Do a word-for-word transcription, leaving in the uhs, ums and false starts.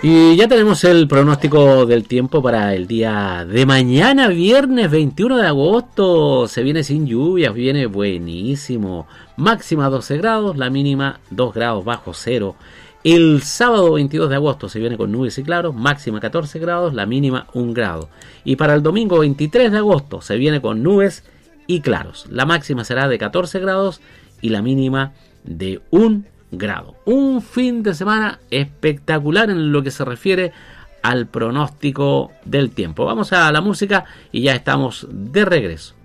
Y ya tenemos el pronóstico del tiempo para el día de mañana, viernes veintiuno de agosto. Se viene sin lluvias, viene buenísimo. Máxima doce grados, la mínima dos grados bajo cero. El sábado veintidós de agosto se viene con nubes y claros, máxima catorce grados, la mínima un grado. Y para el domingo veintitrés de agosto se viene con nubes y claros. La máxima será de catorce grados y la mínima de un grado. Un fin de semana espectacular en lo que se refiere al pronóstico del tiempo. Vamos a la música y ya estamos de regreso.